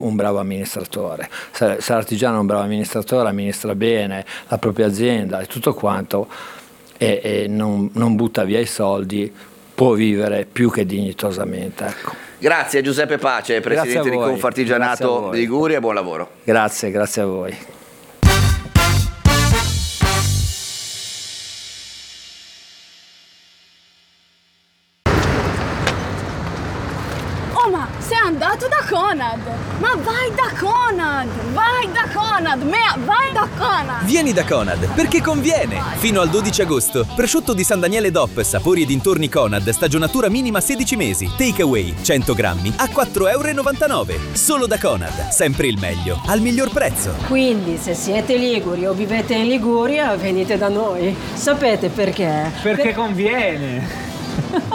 un bravo amministratore. Se l'artigiano è un bravo amministratore, amministra bene la propria azienda e tutto quanto, e non butta via i soldi, può vivere più che dignitosamente, ecco. Grazie a Giuseppe Pace, presidente di Confartigianato Liguria, e buon lavoro. Grazie a voi. Oh, ma sei andato da Conad! Ma vai da Conad! Vai da Conad! Vai da Conad! Vieni da Conad, perché conviene! Fino al 12 agosto, prosciutto di San Daniele DOP, sapori e dintorni Conad, stagionatura minima 16 mesi, takeaway 100 grammi a 4,99 €. Solo da Conad, sempre il meglio, al miglior prezzo. Quindi, se siete liguri o vivete in Liguria, venite da noi. Sapete perché? Perché conviene!